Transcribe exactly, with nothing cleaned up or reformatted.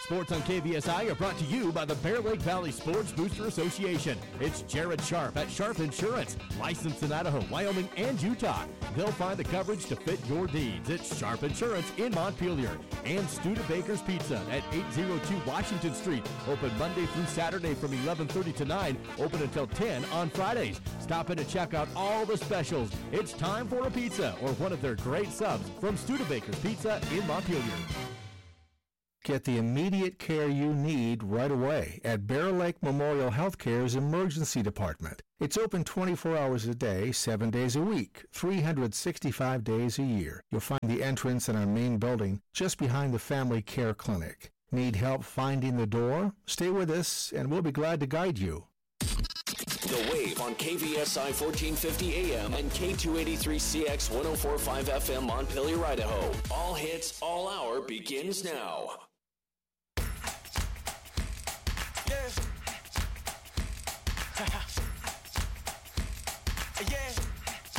Sports on K V S I are brought to you by the Bear Lake Valley Sports Booster Association. It's Jared Sharp at Sharp Insurance, licensed in Idaho, Wyoming, and Utah. They'll find the coverage to fit your needs. It's Sharp Insurance in Montpelier. And Studebaker's Pizza at eight oh two Washington Street. Open Monday through Saturday from eleven thirty to nine. Open until ten on Fridays. Stop in and check out all the specials. It's time for a pizza or one of their great subs from Studebaker's Pizza in Montpelier. Get the immediate care you need right away at Bear Lake Memorial Healthcare's Emergency Department. It's open twenty-four hours a day, seven days a week, three hundred sixty-five days a year. You'll find the entrance in our main building just behind the Family Care Clinic. Need help finding the door? Stay with us and we'll be glad to guide you. The Wave on K V S I fourteen fifty A M and K two eighty-three C X ten forty-five F M Montpelier, Idaho. All hits, all hour begins now.